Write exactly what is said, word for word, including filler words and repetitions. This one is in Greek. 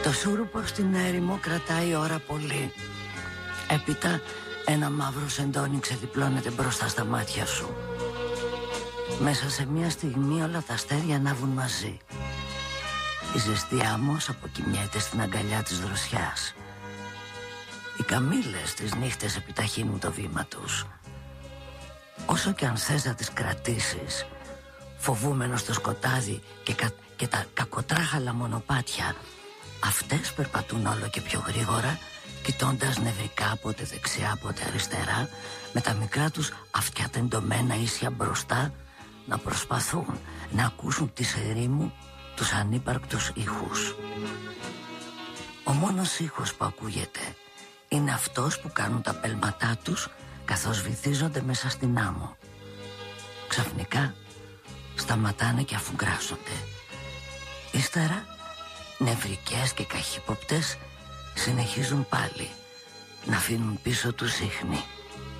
Το σούρουπο στην έρημο κρατάει ώρα πολύ. Έπειτα ένα μαύρο σεντόνι ξεδιπλώνεται μπροστά στα μάτια σου. Μέσα σε μια στιγμή όλα τα αστέρια ανάβουν μαζί. Η ζεστή άμμος αποκοιμιέται στην αγκαλιά της δροσιάς. Οι καμήλες τις νύχτες επιταχύνουν το βήμα τους. Όσο και αν θες να τις κρατήσεις, φοβούμενο στο σκοτάδι και, κα, και τα κακοτράχαλα μονοπάτια, αυτές περπατούν όλο και πιο γρήγορα, κοιτώντας νευρικά πότε δεξιά πότε αριστερά, με τα μικρά τους αυτιά τεντωμένα ίσια μπροστά, να προσπαθούν να ακούσουν της ερήμου τους ανύπαρκτους ήχους. Ο μόνος ήχος που ακούγεται είναι αυτός που κάνουν τα πέλματά τους καθώς βυθίζονται μέσα στην άμμο. Ξαφνικά σταματάνε και αφουγκράζονται. Ύστερα νευρικές και καχύποπτες συνεχίζουν πάλι να αφήνουν πίσω τους ίχνη.